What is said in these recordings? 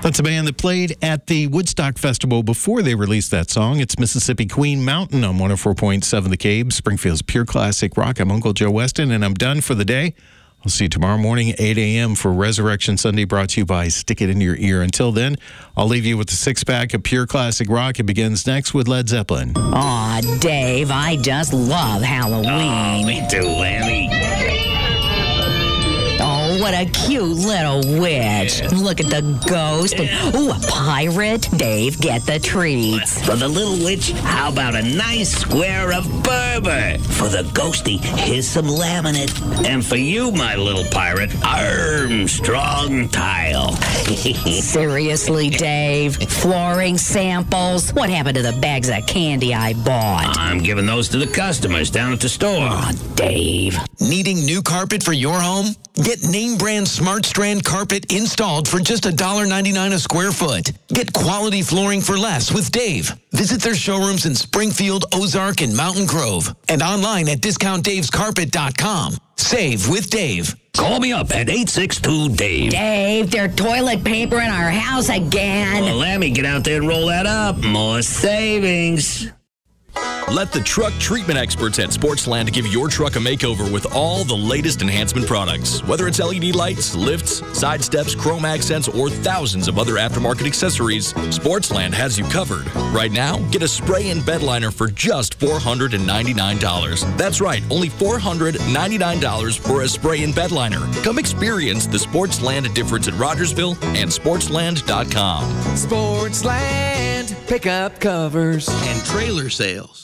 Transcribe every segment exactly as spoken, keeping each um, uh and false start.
That's a band that played at the Woodstock Festival before they released that song. It's Mississippi Queen Mountain on one oh four point seven The Cave, Springfield's pure classic rock. I'm Uncle Joe Weston, and I'm done for the day. I'll see you tomorrow morning, eight a.m. for Resurrection Sunday, brought to you by Stick It In Your Ear. Until then, I'll leave you with the six-pack of pure classic rock. It begins next with Led Zeppelin. Aw, Dave, I just love Halloween. Oh, me too, Lammy. Oh, what a cute little witch. Yeah. Look at the ghost. Yeah. And, ooh, a pirate. Dave, get the treats. For the little witch, how about a nice square of Berber? For the ghosty, here's some laminate. And for you, my little pirate, Armstrong tile. Seriously, Dave? Flooring samples? What happened to the bags of candy I bought? I'm giving those to the customers down at the store. Aw, Dave. Needing new carpet for your home? Get name brand Smart Strand carpet installed for just one dollar ninety-nine a square foot. Get quality flooring for less with Dave. Visit their showrooms in Springfield, Ozark, and Mountain Grove. And online at discount daves carpet dot com. Save with Dave. Call me up at eight six two Dave. Dave, they're toilet paper in our house again. Well, Lammy, get out there and roll that up. More savings. Let the truck treatment experts at Sportsland give your truck a makeover with all the latest enhancement products. Whether it's L E D lights, lifts, side steps, chrome accents, or thousands of other aftermarket accessories, Sportsland has you covered. Right now, get a spray and bed liner for just four hundred ninety-nine dollars. That's right, only four hundred ninety-nine dollars for a spray and bed liner. Come experience the Sportsland difference at Rogersville and sportsland dot com. Sportsland, pickup covers and trailer sales.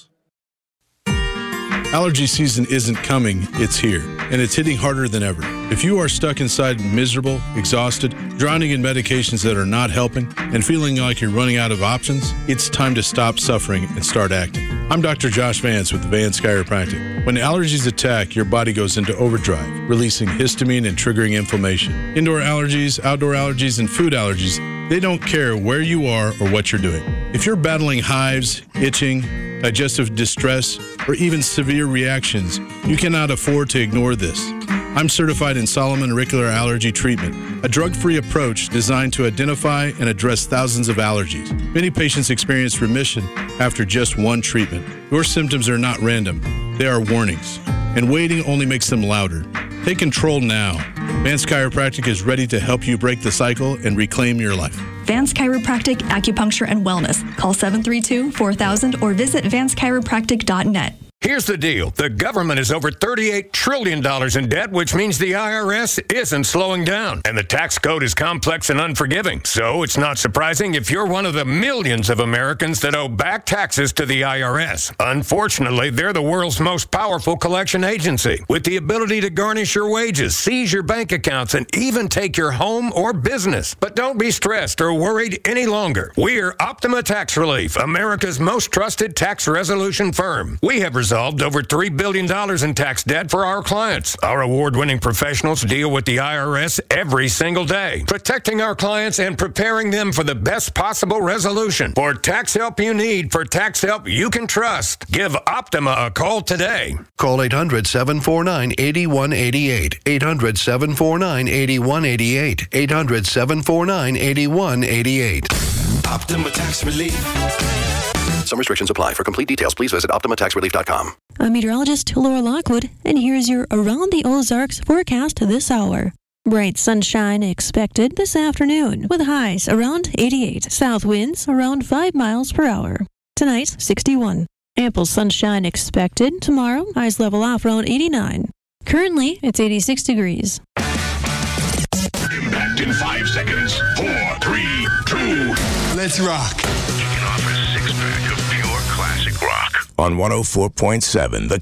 Allergy season isn't coming, it's here, and it's hitting harder than ever. If you are stuck inside miserable, exhausted, drowning in medications that are not helping, and feeling like you're running out of options, it's time to stop suffering and start acting. I'm Doctor Josh Vance with the Vance Chiropractic. When allergies attack, your body goes into overdrive, releasing histamine and triggering inflammation. Indoor allergies, outdoor allergies, and food allergies, they don't care where you are or what you're doing. If you're battling hives, itching, digestive distress, or even severe reactions, you cannot afford to ignore this. I'm certified in Solomon Auricular Allergy Treatment, a drug-free approach designed to identify and address thousands of allergies. Many patients experience remission after just one treatment. Your symptoms are not random. They are warnings, and waiting only makes them louder. Take control now. Vance Chiropractic is ready to help you break the cycle and reclaim your life. Vance Chiropractic, Acupuncture, and Wellness. Call seven three two, four thousand or visit vance chiropractic dot net. Here's the deal. The government is over thirty-eight trillion dollars in debt, which means the I R S isn't slowing down. And the tax code is complex and unforgiving. So it's not surprising if you're one of the millions of Americans that owe back taxes to the I R S. Unfortunately, they're the world's most powerful collection agency, with the ability to garnish your wages, seize your bank accounts, and even take your home or business. But don't be stressed or worried any longer. We're Optima Tax Relief, America's most trusted tax resolution firm. We have resolved over three billion dollars in tax debt for our clients. Our award-winning professionals deal with the I R S every single day, protecting our clients and preparing them for the best possible resolution. For tax help you need, for tax help you can trust, give Optima a call today. Call eight hundred, seven four nine, eight one eight eight. eight hundred, seven four nine, eight one eight eight. eight hundred, seven four nine, eight one eight eight. Optima Tax Relief. Some restrictions apply. For complete details, please visit optima tax relief dot com. I'm meteorologist Laura Lockwood, and here's your Around the Ozarks forecast this hour. Bright sunshine expected this afternoon, with highs around eighty-eight, south winds around five miles per hour. Tonight, sixty-one. Ample sunshine expected tomorrow, highs level off around eighty-nine. Currently, it's eighty-six degrees. Impact in five seconds. Four, three, two. Let's rock. You can offer a six-pack of pure classic rock. On one oh four point seven, The